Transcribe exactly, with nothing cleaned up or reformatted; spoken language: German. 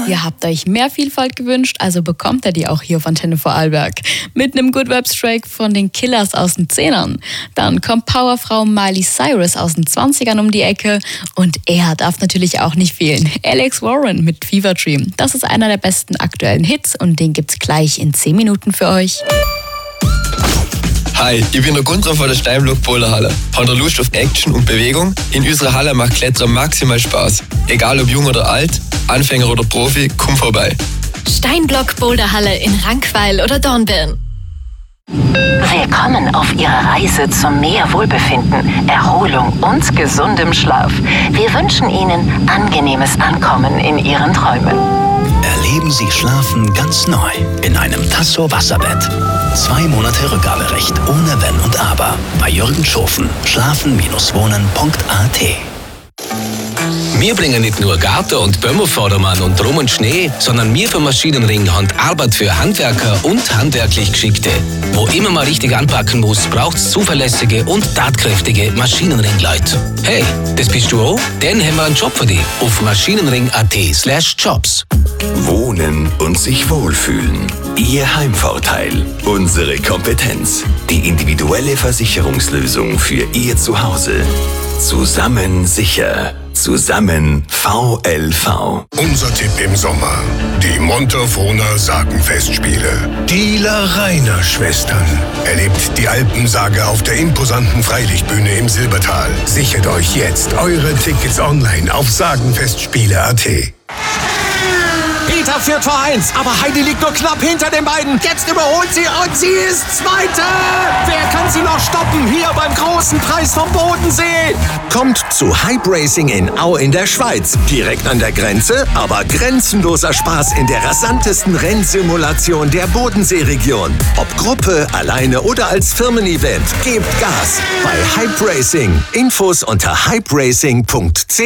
Ihr habt euch mehr Vielfalt gewünscht, also bekommt ihr die auch hier auf Antenne Vorarlberg. Mit einem Good Vibes Track von den Killers aus den Zehnern. Dann kommt Powerfrau Miley Cyrus aus den Zwanzigern um die Ecke. Und er darf natürlich auch nicht fehlen. Alex Warren mit Fever Dream. Das ist einer der besten aktuellen Hits und den gibt's gleich in zehn Minuten für euch. Hi, ich bin der Gunther von der Steinblock Boulderhalle. Habt ihr Lust auf Action und Bewegung? In unserer Halle macht Klettern maximal Spaß. Egal ob jung oder alt, Anfänger oder Profi, komm vorbei. Steinblock Boulderhalle in Rankweil oder Dornbirn. Willkommen auf Ihrer Reise zum mehr Wohlbefinden, Erholung und gesundem Schlaf. Wir wünschen Ihnen angenehmes Ankommen in Ihren Träumen. Erleben Sie Schlafen ganz neu in einem Tasso Wasserbett. Zwei Monate Rückgaberecht ohne Wenn und Aber. Bei Jürgen Schofen. Schlafen Wohnen Punkt a t. Wir bringen nicht nur Garten- und Bömmervordermann und Drum und Schnee, sondern wir vom Maschinenring haben Arbeit für Handwerker und handwerklich Geschickte. Wo immer man richtig anpacken muss, braucht's zuverlässige und tatkräftige Maschinenring-Leute. Hey, das bist du auch? Dann haben wir einen Job für dich auf maschinenring.at slash jobs. Wohnen und sich wohlfühlen. Ihr Heimvorteil. Unsere Kompetenz. Die individuelle Versicherungslösung für Ihr Zuhause. Zusammen sicher. Zusammen V L V. Unser Tipp im Sommer. Die Montafona Sagenfestspiele. Die Larrainer Schwestern. Erlebt die Alpensage auf der imposanten Freilichtbühne im Silbertal. Sichert euch jetzt eure Tickets online auf sagenfestspiele punkt a t. Peter führt vor eins, aber Heidi liegt nur knapp hinter den beiden. Jetzt überholt sie und sie ist Zweite. Wer kann sie noch stoppen? Hier beim großen Preis vom Bodensee. Kommt zu Hype Racing in Au in der Schweiz. Direkt an der Grenze, aber grenzenloser Spaß in der rasantesten Rennsimulation der Bodenseeregion. Ob Gruppe, alleine oder als Firmen-Event. Gebt Gas bei Hype Racing. Infos unter hype racing punkt c.